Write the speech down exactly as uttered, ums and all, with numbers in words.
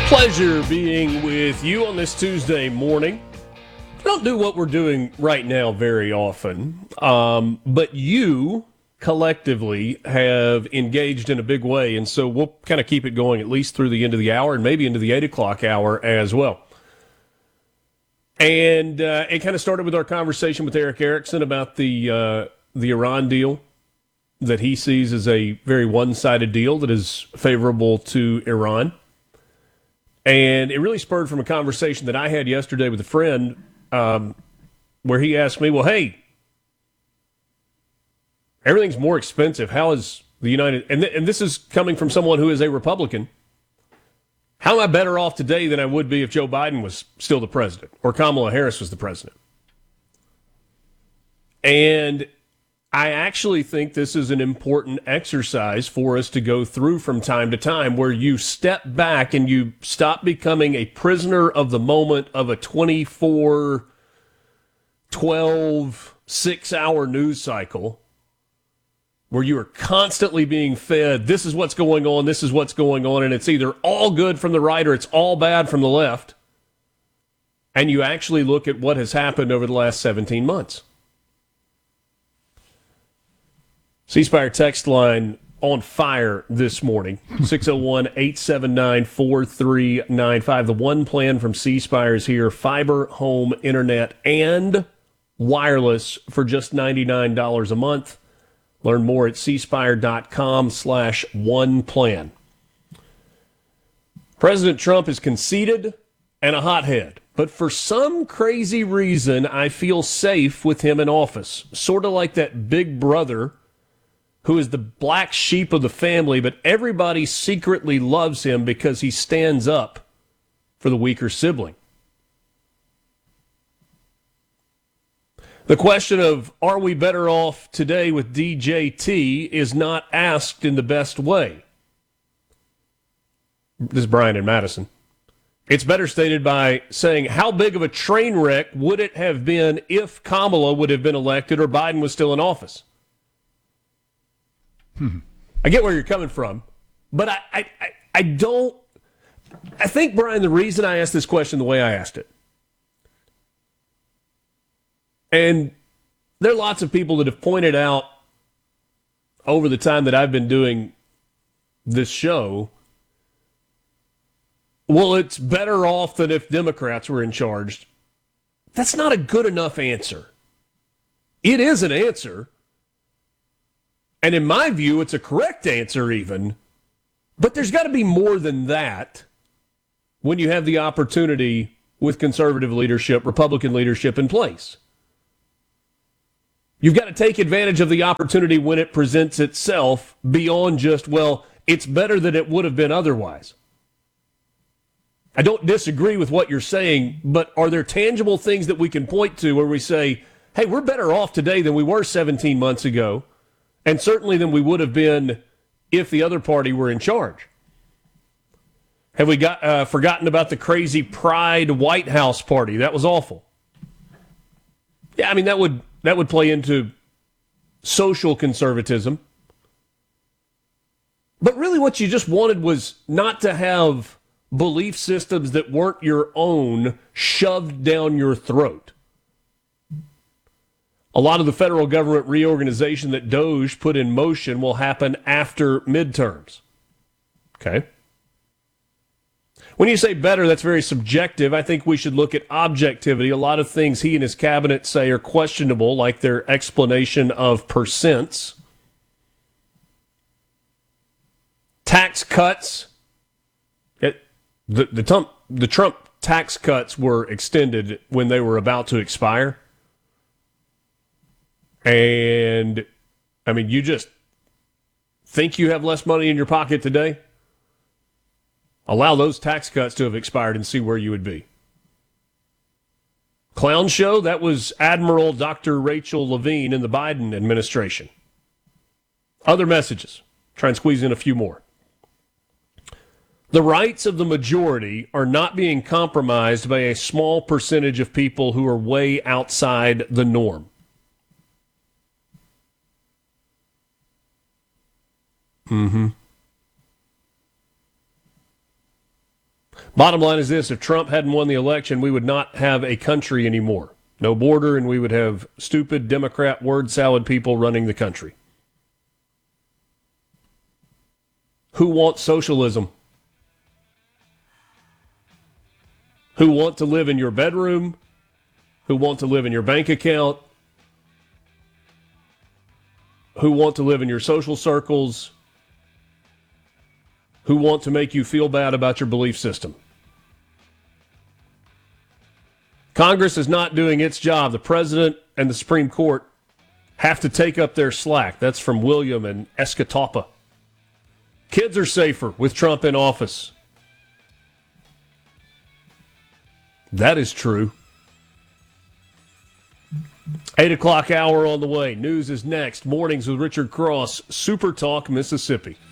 Pleasure being with you on this Tuesday morning. I don't do what we're doing right now very often, um, but you collectively have engaged in a big way, and so we'll kind of keep it going at least through the end of the hour and maybe into the eight o'clock hour as well. And uh, it kind of started with our conversation with Erick Erickson about the uh, the Iran deal that he sees as a very one-sided deal that is favorable to Iran. And it really spurred from a conversation that I had yesterday with a friend um, where he asked me, well, hey, everything's more expensive. How is the United... And, th- and this is coming from someone who is a Republican. How am I better off today than I would be if Joe Biden was still the president or Kamala Harris was the president? And I actually think this is an important exercise for us to go through from time to time, where you step back and you stop becoming a prisoner of the moment of a twenty-four, twelve, six-hour news cycle where you are constantly being fed, this is what's going on, this is what's going on, and it's either all good from the right or it's all bad from the left. And you actually look at what has happened over the last seventeen months. C Spire text line on fire this morning, six oh one, eight seven nine, four three nine five. The one plan from C Spire is here, fiber, home, internet, and wireless for just ninety-nine dollars a month. Learn more at cspire.com slash one plan. President Trump is conceited and a hothead, but for some crazy reason, I feel safe with him in office. Sort of like that big brother who is the black sheep of the family, but everybody secretly loves him because he stands up for the weaker sibling. The question of, are we better off today with D J T, is not asked in the best way. This is Brian in Madison. It's better stated by saying, how big of a train wreck would it have been if Kamala would have been elected or Biden was still in office? Hmm. I get where you're coming from, but I, I, I, I don't... I think, Brian, the reason I asked this question the way I asked it, and there are lots of people that have pointed out over the time that I've been doing this show, well, it's better off than if Democrats were in charge. That's not a good enough answer. It is an answer, and in my view, it's a correct answer even, but there's got to be more than that when you have the opportunity with conservative leadership, Republican leadership in place. You've got to take advantage of the opportunity when it presents itself beyond just, well, it's better than it would have been otherwise. I don't disagree with what you're saying, but are there tangible things that we can point to where we say, hey, we're better off today than we were seventeen months ago, and certainly than we would have been if the other party were in charge? Have we got uh, forgotten about the crazy Pride White House party? That was awful. Yeah, I mean, that would... That would play into social conservatism. But really what you just wanted was not to have belief systems that weren't your own shoved down your throat. A lot of the federal government reorganization that DOJ put in motion will happen after midterms. Okay? When you say better, that's very subjective. I think we should look at objectivity. A lot of things he and his cabinet say are questionable, like their explanation of percents. Tax cuts. It, the, the, Trump, the Trump tax cuts were extended when they were about to expire. And, I mean, you just think you have less money in your pocket today? Allow those tax cuts to have expired and see where you would be. Clown show, that was Admiral Doctor Rachel Levine in the Biden administration. Other messages. Try and squeeze in a few more. The rights of the majority are not being compromised by a small percentage of people who are way outside the norm. Mm-hmm. Bottom line is this: if Trump hadn't won the election, we would not have a country anymore. No border, and we would have stupid Democrat word salad people running the country. Who wants socialism? Who want to live in your bedroom? Who want to live in your bank account? Who want to live in your social circles? Who want to make you feel bad about your belief system? Congress is not doing its job. The president and the Supreme Court have to take up their slack. That's from William and Escatawpa. Kids are safer with Trump in office. That is true. Eight o'clock hour on the way. News is next. Mornings with Richard Cross, Super Talk, Mississippi.